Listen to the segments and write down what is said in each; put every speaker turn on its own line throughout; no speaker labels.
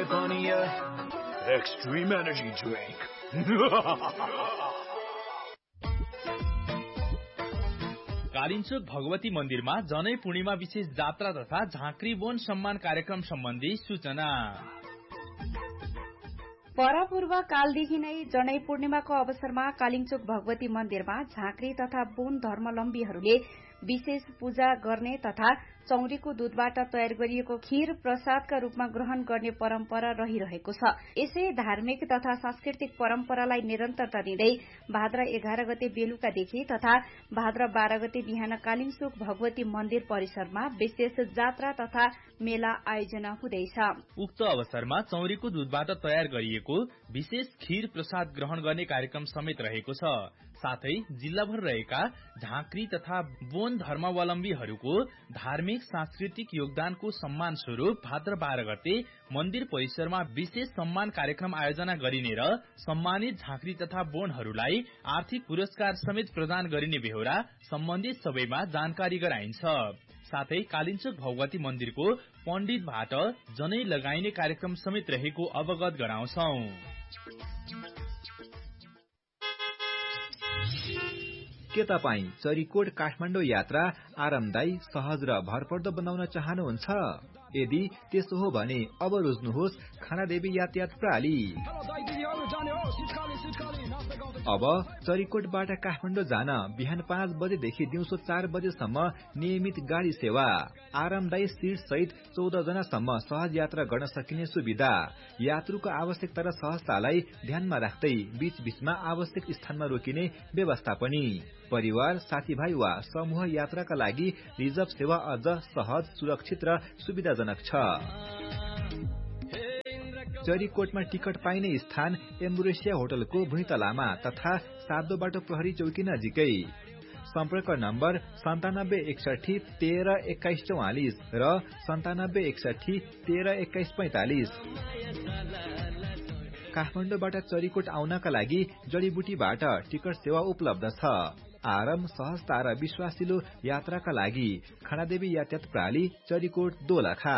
Vania Extreme Energy Drink.
Kalinchowk Bhagwati मन्दिरमा जनै पूर्णिमा विशेष जात्रा तथा झाँक्री बोन सम्मान कार्यक्रम सम्बन्धी सूचना।
परापूर्व कालदेखि नै जनै पूर्णिमाको अवसरमा कालिन्चोक भगवती मन्दिरमा झाँक्री तथा बोन धर्मावलम्बीहरूले विशेष पूजा गर्ने तथा चौरीको दूधबाट तयार गरिएको खीर प्रसादका रूपमा ग्रहण गर्ने परम्परा रहिरहेको छ। यसै धार्मिक तथा सांस्कृतिक परम्परालाई निरन्तरता दिँदै भाद्र 11 गते बेलुकादेखि तथा भाद्र 12 गते बिहान कालिन्चोक भगवती मन्दिर परिसरमा विशेष जात्रा तथा मेला आयोजना हुँदैछ।
उक्त अवसरमा चौरीको दूधबाट तयार गरिएको विशेष खीर प्रसाद ग्रहण गर्ने कार्यक्रम समेत रहेको छ। साथै जिल्लाभर रहेका झाँक्री तथा बोन धर्मावलम्बीहरूको धार्मिक सांस्कृतिक योगदानको सम्मान स्वरूप भाद्र 12 गते मन्दिर परिसरमा विशेष सम्मान कार्यक्रम आयोजना गरिने र सम्मानित झाँक्री तथा बोनहरूलाई आर्थिक पुरस्कार समेत प्रदान गरिने बेहोरा सम्बन्धित सबैमा जानकारी गराइन्छ। साथै कालिन्चोक भगवती मन्दिरको पण्डितबाट जनै लगाइने कार्यक्रम समेत रहेको अवगत गराउँछौं।
के तपाईँ चरीकोट काठमाडौँ यात्रा आरामदायी, सहज र भरपर्दो बनाउन चाहनुहुन्छ? यदि त्यसो हो भने अब रोज्नुहोस् खानादेवी यातायात प्रणाली। अब चरीकोटबाट काठमाडौँ जान बिहान 5 बजेदेखि दिउँसो 4 बजेसम्म नियमित गाडी सेवा, आरामदायी सीट सहित 14 जनासम्म सहज यात्रा गर्न सकिने सुविधा, यात्रुको आवश्यकता र सहजतालाई ध्यानमा राख्दै बीच बीचमा आवश्यक स्थानमा रोकिने व्यवस्था पनि। परिवार, साथीभाइ वा समूह यात्राका लागि रिजर्भ सेवा अझ सहज, सुरक्षित र सुविधाजनक छ। चरीकोटमा टिकट पाइने स्थान एम्बुरेसिया होटलको भुइँतलामा तथा सातो बाटो प्रहरी चौकी नजिकै। सम्पर्क नम्बर 9761 13 21 44 र 9761 13 21 45। काठमाडौँबाट चरीकोट आउनका लागि जडीबुटीबाट टिकट सेवा उपलब्ध छ। आराम, सहजता र विश्वासिलो यात्राका लागि खानादेवी यातायात प्रणाली, चरीकोट दोलखा।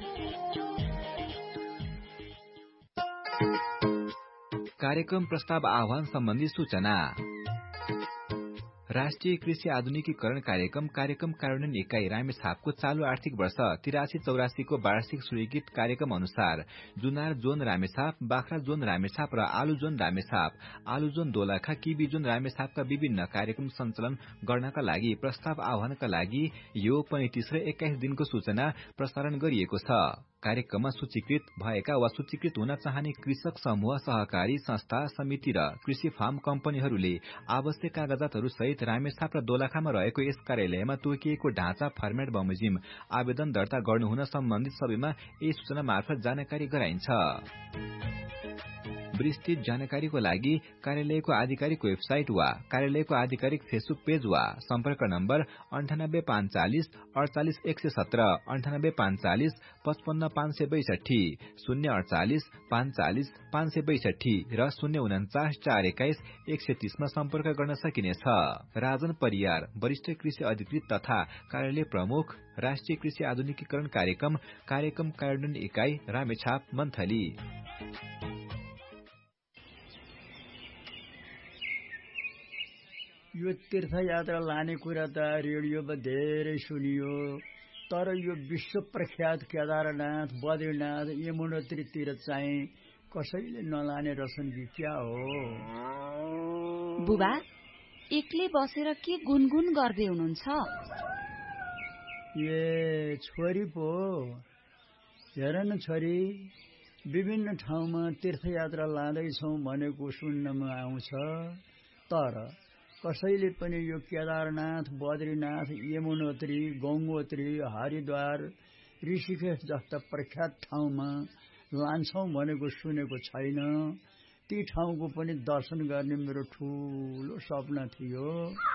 कार्यक्रम प्रस्ताव आह्वान सम्बन्धी सूचना। राष्ट्रिय कृषि आधुनिकीकरण कार्यक्रम कार्यान्वयन इकाई रामेछापको चालू आर्थिक वर्ष 83-84 को वार्षिक स्वीकृत कार्यक्रम अनुसार जुनार जोन रामेछाप, बाख्रा जोन रामेछाप र आलु जोन रामेछाप, आलु जोन दोलखा, किबी जोन रामेछापका विभिन्न कार्यक्रम सञ्चालन गर्नका लागि प्रस्ताव आह्वानका लागि यो पनि 30 र 21 दिनको सूचना प्रसारण गरिएको छ। कार्यक्रममा सूचीकृत भएका वा सूचीकृत हुन चाहने कृषक समूह, सहकारी संस्था, समिति र कृषि फार्म कम्पनीहरूले आवश्यक कागजातहरू सहित रामेछाप र दोलखामा रहेको यस कार्यालयमा तोकिएको ढाँचा फर्मेट बमोजिम आवेदन दर्ता गर्नुहुन सम्बन्धित सबैमा यही सूचना मार्फत जानकारी गराइन्छ। विस्तृत जानकारीको लागि कार्यालयको आधिकारिक वेबसाइट वा कार्यालयको आधिकारिक फेसबुक पेज वा सम्पर्क नम्बर 98 540 48 117, 98 540 55 562, 048 540 562 र 049 421 130 मा सम्पर्क गर्न सकिनेछ। राजन परियार, वरिष्ठ कृषि अधिकृत तथा कार्यालय प्रमुख, राष्ट्रिय कृषि आधुनिकीकरण कार्यक्रम कार्यान्वयन इकाई रामेछाप, मन्थली।
यो तीर्थयात्रा लाने कुरा त रेडियोमा धेरै सुनियो, तर यो विश्व प्रख्यात केदारनाथ, बद्रीनाथ, यमुनोत्रीतिर चाहिँ कसैले नलाने रहेछन् कि क्या हो?
बुबा, एक्लै बसेर के गुनगुन गर्दै हुनुहुन्छ?
ए छोरी पो, हेर न छोरी, विभिन्न ठाउँमा तीर्थयात्रा लाँदैछौ भनेको सुन्नमा आउँछ, तर कसैले पनि यो केदारनाथ, बद्रीनाथ, यमुनोत्री, गंगोत्री, हरिद्वार, ऋषिकेश जस्ता प्रख्यात ठाउँमा लान्छौ भनेको सुनेको छैन। ती ठाउँको पनि दर्शन गर्ने मेरो ठूलो सपना थियो।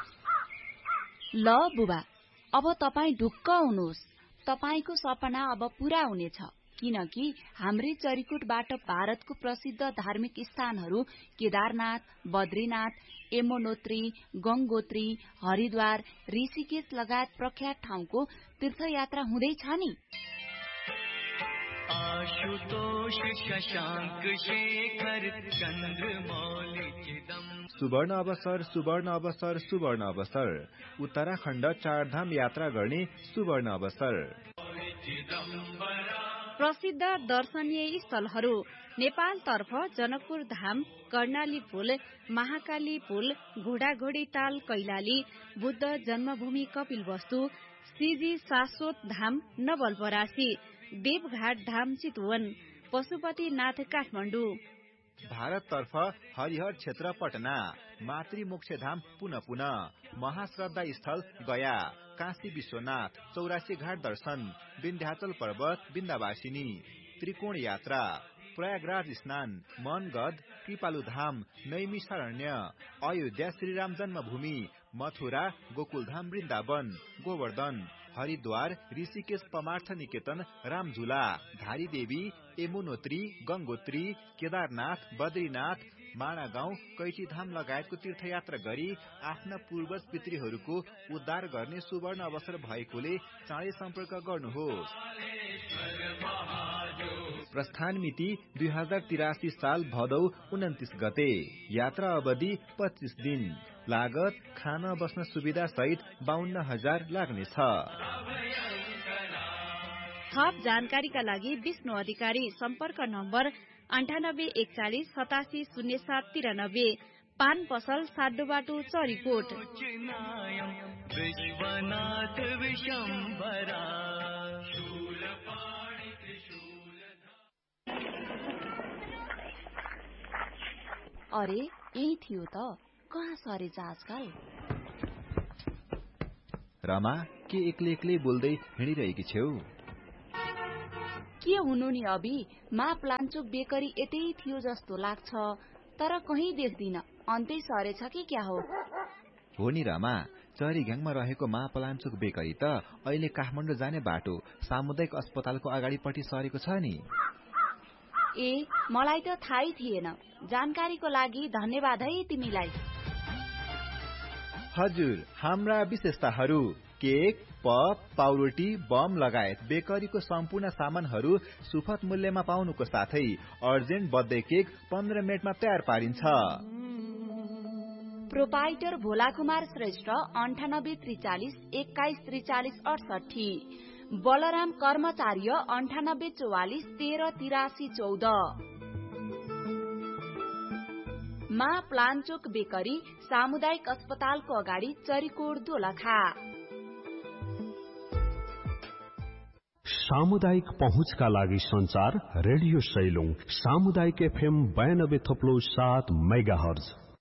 ल बुबा, अब तपाईँ ढुक्क हुनुहोस्, तपाईको सपना अब पूरा हुनेछ, किनकि हाम्रै चरीकोटबाट भारतको प्रसिद्ध धार्मिक स्थानहरू केदारनाथ, बद्रीनाथ, यमुनोत्री, गंगोत्री, हरिद्वार, ऋषिकेश लगायत प्रख्यात ठाउँको तीर्थयात्रा हुँदैछ नि।
आशुतोष शशांक शेखर चंद्रमौलि चिदम।
सुवर्ण अवसर सुवर्ण अवसर सुवर्ण अवसर उत्तराखण्ड चारधाम यात्रा गर्ने सुवर्ण अवसर।
प्रसिद्ध दर्शनीय स्थलहरू नेपालतर्फ जनकपुर धाम, कर्णाली पुल, महाकाली पुल, घोडाघोडी ताल कैलाली, बुद्ध जन्मभूमि कपिलवस्तु, श्रीजी शाश्वत धाम नवलपरासी, देवघाट धाम चितवन, पशुपतिनाथ काठमाडौँ।
भारततर्फ हरिहर क्षेत्र पटना, मातृमोक्षधाम पुनः, महाश्रद्धा स्थल गया, काशी विश्वनाथ, 84 घाट दर्शन, विन्ध्याचल पर्वत विन्ध्यवासिनी, त्रिकोण यात्रा, प्रयागराज स्नान, मनगढ, कृपालु धाम, नैमिषारण्य, अयोध्या श्रीराम जन्मभूमि, मथुरा, गोकुलधाम वृन्दावन, गोवर्धन, हरिद्वार, ऋषिकेश परमार्थ निकेतन, रामझुला, धारी देवी, यमुनोत्री, गंगोत्री, केदारनाथ, बद्रीनाथ, माणागाउँ, कैचीधाम लगायतको तीर्थयात्रा गरी आफ्ना पूर्वज पितृहरूको उद्धार गर्ने सुवर्ण अवसर भएकोले चाँडै सम्पर्क गर्नुहोस्। प्रस्थान मिति 2083 साल भदौ 29 गते। यात्रा अवधि 25 दिन। लागत खान बस्न सुविधा सहित 52,000 लाग्नेछ।
थप जानकारीका लागि विष्णु अधिकारी सम्पर्क नम्बर 9841870793, पान पसल साडोबाटो चरीकोट।
विश्वनाथ विशंभरा।
अरे यही थियो त, कहाँ सरे आजकल?
रमा के एक्लै बोल्दै हिँडिरहेकी छेउ?
के हुनु नि अबि, मा प्लान्चोक बेकरी यतै थियो जस्तो लाग्छ, तर कहीँ देख्दिन। अन्तै सरेछ कि क्या हो?
हो नि रमा, चरीघ्याङमा रहेको मा प्लान्चोक बेकरी त अहिले काठमाडौँ जाने बाटो सामुदायिक अस्पतालको अगाडिपट्टि सरेको छ नि।
ए, मलाई त थाहै थिएन। जानकारीको लागि धन्यवाद है तिमीलाई।
हजुर, हाम्रा विशेषताहरू केक, पप, पाउरोटी, बम लगायत बेकरीको सम्पूर्ण सामानहरू सुपथ मूल्यमा पाउनुको साथै अर्जेन्ट बर्थडे केक 15 मिनेटमा तयार पारिन्छ।
प्रोपाइटर भोला कुमार श्रेष्ठ 9843 2143 68, बलराम कर्मचार्य 9844 1383 14। मा प्लान्चोक बेकरी सामुदायिक अस्पतालको अगाडि चरीकोट दोलखा।
सामुदायिक पहुँचका लागि संचार रेडियो सैलुङ सामुदायिक FM 92.7 मेगाहर्ज।